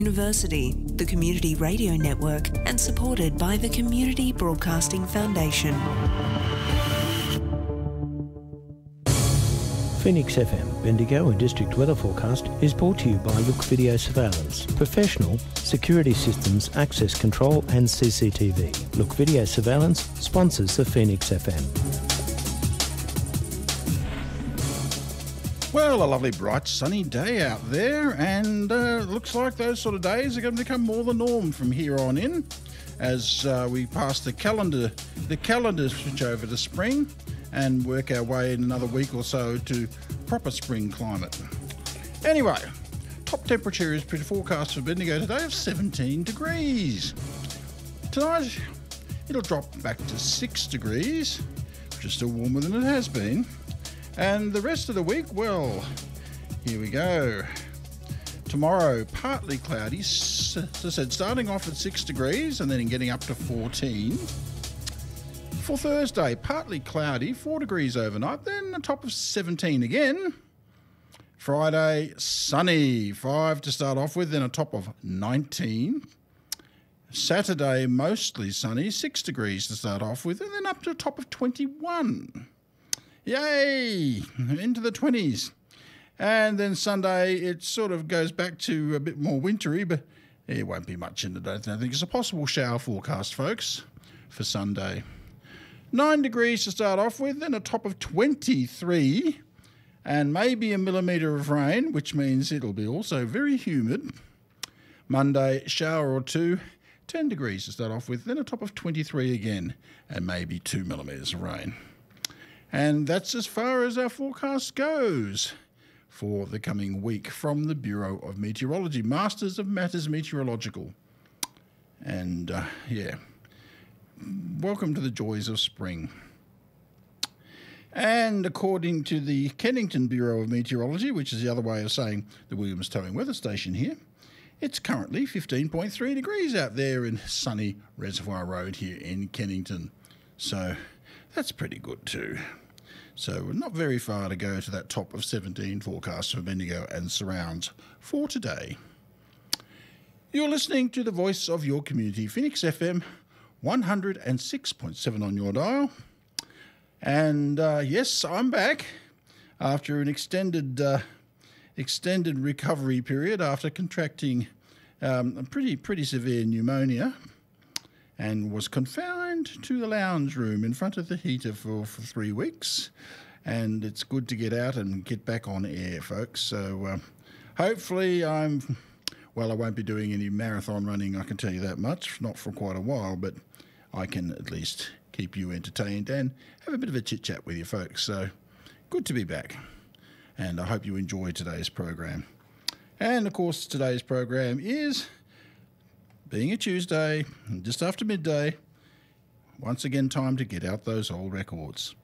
University, the Community Radio Network, and supported by the Community Broadcasting Foundation. Phoenix FM, Bendigo and District Weather Forecast is brought to you by Look Video Surveillance, professional security systems, access control and CCTV. Look Video Surveillance sponsors the Phoenix FM. Well, a lovely bright sunny day out there, and looks like those sort of days are going to become more the norm from here on in as we pass the calendar switch over to spring and work our way in another week or so to proper spring climate. Anyway, top temperature is pretty forecast for Bendigo today of 17 degrees. Tonight, it'll drop back to 6 degrees, which is still warmer than it has been. And the rest of the week, well, here we go. Tomorrow, partly cloudy, as I said, starting off at 6 degrees and then getting up to 14. For Thursday, partly cloudy, 4 degrees overnight, then a top of 17 again. Friday, sunny, 5 to start off with, then a top of 19. Saturday, mostly sunny, 6 degrees to start off with, and then up to a top of 21. Yay! Into the 20s. And then Sunday, it sort of goes back to a bit more wintry, but it won't be much in the day. I think it's a possible shower forecast, folks, for Sunday. 9 degrees to start off with, then a top of 23, and maybe a millimetre of rain, which means it'll be also very humid. Monday, shower or two, 10 degrees to start off with, then a top of 23 again, and maybe 2 millimetres of rain. And that's as far as our forecast goes for the coming week from the Bureau of Meteorology, Masters of Matters Meteorological. And, welcome to the joys of spring. And according to the Kennington Bureau of Meteorology, which is the other way of saying the Williams Towing Weather Station here, it's currently 15.3 degrees out there in sunny Reservoir Road here in Kennington. So that's pretty good too. So we're not very far to go to that top of 17 forecast for Bendigo and surrounds for today. You're listening to the voice of your community, Phoenix FM 106.7 on your dial. And yes, I'm back after an extended recovery period after contracting a pretty severe pneumonia, and was confined to the lounge room in front of the heater for 3 weeks. And it's good to get out and get back on air, folks. So hopefully I won't be doing any marathon running, I can tell you that much, not for quite a while, but I can at least keep you entertained and have a bit of a chit-chat with you folks. So good to be back. And I hope you enjoy today's program. And, of course, today's program is, being a Tuesday, just after midday, once again time to get out those old records.